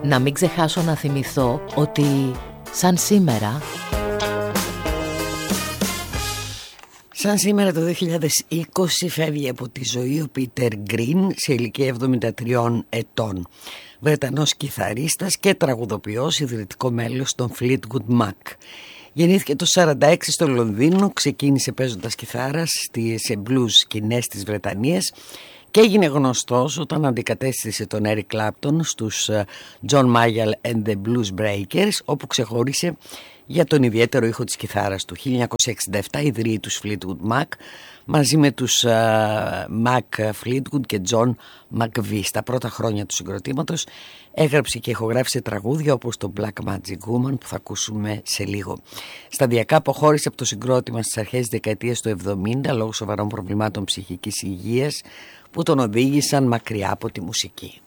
Να μην ξεχάσω να θυμηθώ ότι σαν σήμερα το 2020 φεύγει από τη ζωή ο Πίτερ Γκριν σε ηλικία 73 ετών. Βρετανός κιθαρίστας και τραγουδοποιός, ιδρυτικό μέλος των Fleetwood Mac. Γεννήθηκε το 1946 στο Λονδίνο, ξεκίνησε παίζοντας κιθάρα σε blues σκηνές της Βρετανίας και έγινε γνωστός όταν αντικατέστησε τον Eric Clapton στους John Mayall and the Blues Breakers, όπου ξεχώρισε για τον ιδιαίτερο ήχο της κιθάρας του. 1967 ιδρύει τους Fleetwood Mac μαζί με τους Mac Fleetwood και John McVie. Στα πρώτα χρόνια του συγκροτήματος έγραψε και ηχογράφησε τραγούδια όπως το Black Magic Woman που θα ακούσουμε σε λίγο. Σταδιακά αποχώρησε από το συγκρότημα στις αρχές της δεκαετίας του 70 λόγω σοβαρών προβλημάτων ψυχικής υγείας που τον οδήγησαν μακριά από τη μουσική.